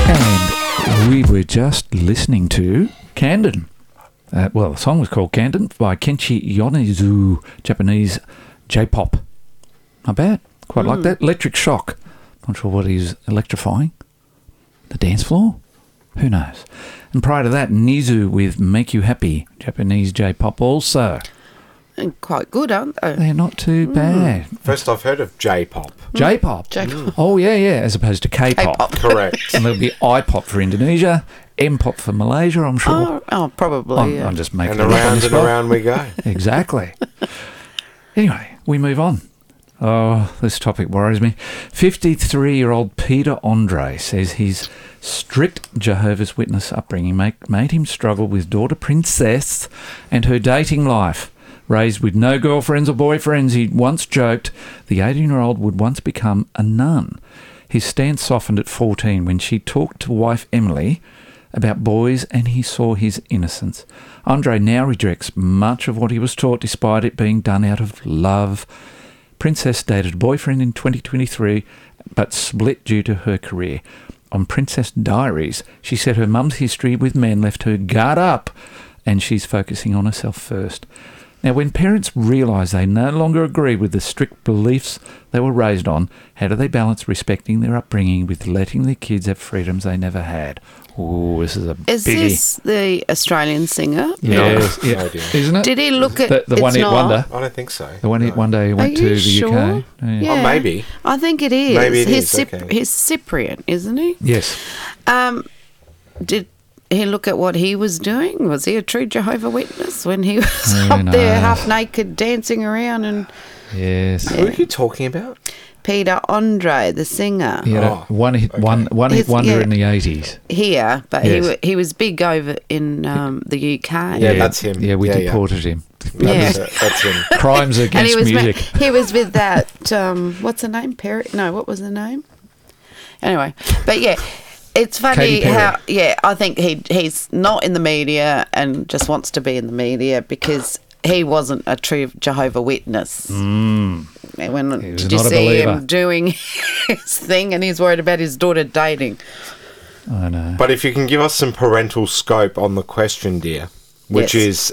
And we were just listening to Kanden. The song was called Kanden by Kenshi Yonezu, Japanese J-pop. Not bad. Quite like that. Electric Shock. Not sure what he's electrifying. The dance floor? Who knows? And prior to that, Nizu with Make You Happy, Japanese J-pop also. And quite good, aren't they? They're not too bad. First I've heard of J-pop. J-pop? J-pop. Oh, yeah, as opposed to K-pop. K-pop. Correct. And there'll be I-pop for Indonesia, M-pop for Malaysia, I'm sure. Oh, probably, I'm just making And it up on the around and spot. around we go. Exactly. Anyway, we move on. Oh, this topic worries me. 53-year-old Peter Andre says his strict Jehovah's Witness upbringing made him struggle with daughter Princess and her dating life. Raised with no girlfriends or boyfriends, he once joked the 18-year-old would once become a nun. His stance softened at 14 when she talked to wife Emily about boys and he saw his innocence. Andre now rejects much of what he was taught despite it being done out of love. Princess dated a boyfriend in 2023 but split due to her career. On Princess Diaries, she said her mum's history with men left her guard up and she's focusing on herself first. Now, when parents realise they no longer agree with the strict beliefs they were raised on, how do they balance respecting their upbringing with letting their kids have freedoms they never had? Oh, this is a Is biggie. this the Australian singer? Yes, No, yeah. dear. Isn't it? Did he look at the it's one hit not? wonder? I don't think so. The one hit one day he went Are to you the sure? UK. Yeah. Oh, maybe. I think it is. Maybe it he's is, okay. He's Cypriot, isn't he? Yes. Did he look at what he was doing? Was he a true Jehovah Witness when he was Who up there knows? half naked dancing around? And Yes. Who are you talking about? Peter Andre, the singer, He had a Oh, one hit okay. one hit He's- wonder yeah. in the 80s. here, but Yes. he was big over in the UK. Yeah, that's him. Yeah, we Yeah, yeah. deported him. Yeah. That's him. Crimes And against music. he was with that. What's the name? Perry? No, what was the name? Anyway, but yeah, it's funny Katy Perry. how I think he's not in the media and just wants to be in the media because he wasn't a true Jehovah Witness. When He was did you not a see believer. him doing his thing, and he's worried about his daughter dating? I know. But if you can give us some parental scope on the question, dear, which Yes. is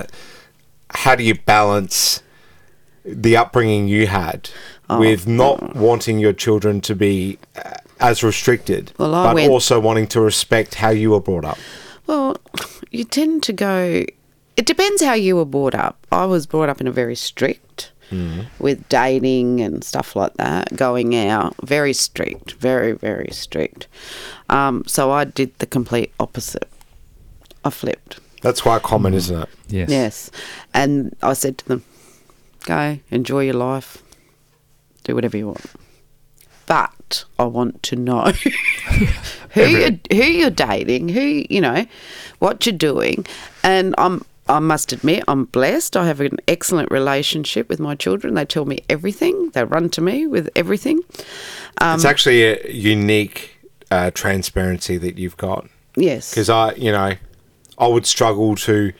how do you balance the upbringing you had with not wanting your children to be as restricted, Well, I but went- also wanting to respect how you were brought up? Well, you tend to go. It depends how you were brought up. I was brought up in a very strict, with dating and stuff like that, going out, very strict, very, very strict. So I did the complete opposite. I flipped. That's quite common, isn't it? Yes. Yes. And I said to them, go, enjoy your life, do whatever you want. But I want to know who you're dating, what you're doing. And I must admit, I'm blessed. I have an excellent relationship with my children. They tell me everything. They run to me with everything. It's actually a unique transparency that you've got. Yes. Because I would struggle to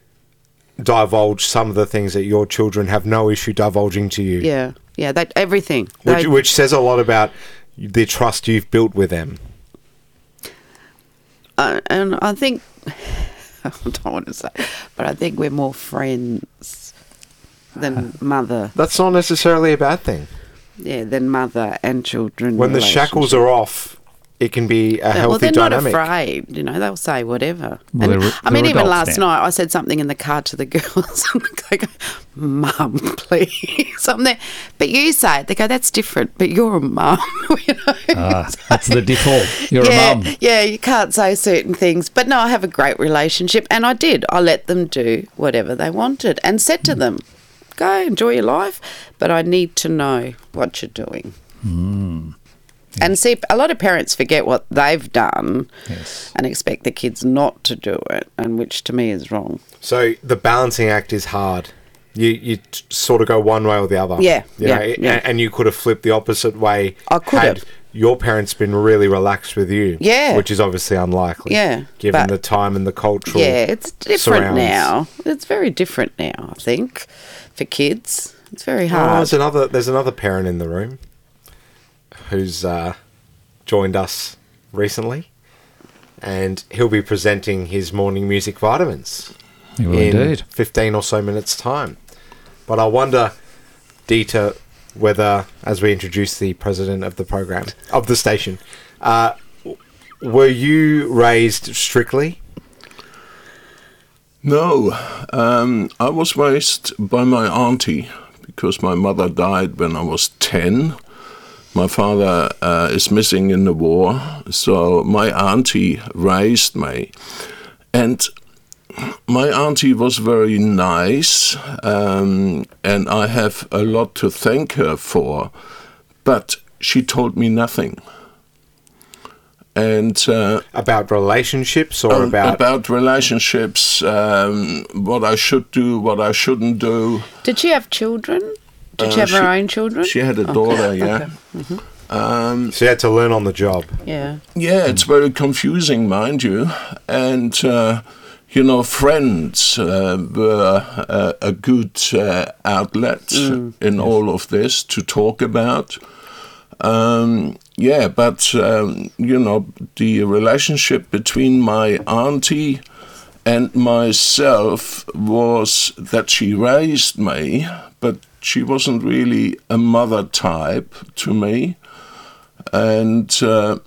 divulge some of the things that your children have no issue divulging to you. Yeah. Yeah. Everything. Which says a lot about the trust you've built with them. And I think, I don't want to say, but I think we're more friends than mother. That's not necessarily a bad thing. Yeah, than mother and children. When the shackles are off, it can be a healthy well, they're dynamic. not afraid. They'll say whatever. Well, And, they're even adults last now. night, I said something in the car to the girls. And they go, Mum, please. Something. But you say it. They go, that's different, but you're a mum. That's the default. You're yeah, a mum. Yeah, you can't say certain things. But no, I have a great relationship. And I did. I let them do whatever they wanted and said to them, go, enjoy your life, but I need to know what you're doing. And see, a lot of parents forget what they've done Yes. and expect the kids not to do it, and which to me is wrong. So the balancing act is hard. You sort of go one way or the other. Yeah, You yeah, know, yeah. And you could have flipped the opposite way. I could had have. your parents been really relaxed with you. Yeah. Which is obviously unlikely. Yeah, Given but- the time and the cultural. Yeah, it's different surrounds. now. It's very different now, I think, for kids. It's very Oh, hard. there's another parent in the room who's joined us recently. and he'll be presenting his morning music vitamins You will in indeed. 15 or so minutes' time. But I wonder, Dita, whether, as we introduce the president of the program, of the station, were you raised strictly? No, I was raised by my auntie because my mother died when I was 10. My father is missing in the war, so my auntie raised me. And my auntie was very nice, and I have a lot to thank her for, but she told me nothing. And About relationships or about relationships, what I should do, what I shouldn't do. Did she have children? Did she have her own children? She had a daughter, yeah. Okay. So you had to learn on the job. Yeah. Yeah, it's very confusing, mind you. And, friends were a good outlet in all of this to talk about. But the relationship between my auntie and myself was that she raised me, but she wasn't really a mother type to me. And, the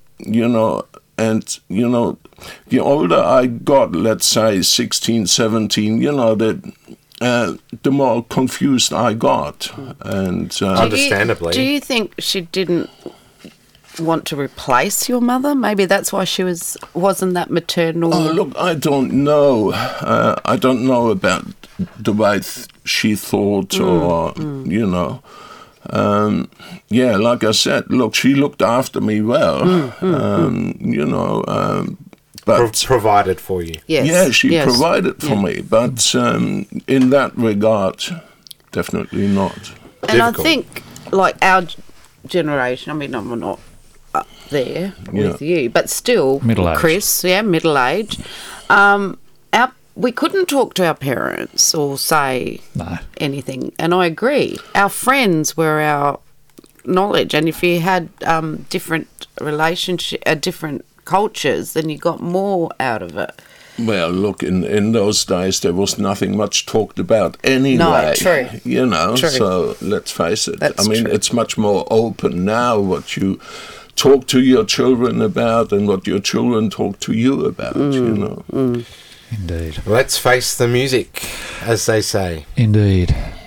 older I got, let's say 16, 17, the more confused I got. And Understandably. Do you think she didn't want to replace your mother? Maybe that's why she wasn't that maternal. Oh, look, I don't know. I don't know about the way she thought like I said, look, she looked after me well, but provided for you. Yes. yeah, she yes. provided for me, but in that regard, definitely not. And I Difficult. think, like our generation, I mean, I'm not up there with you, but still, Middle-aged. Chris, middle age. We couldn't talk to our parents or say No. anything, and I agree. Our friends were our knowledge, and if you had different different cultures, then you got more out of it. Well, look, in those days, there was nothing much talked about anyway. No, true. True. So let's face it. That's I mean, true. it's much more open now what you talk to your children about and what your children talk to you about, Indeed. Let's face the music, as they say. Indeed.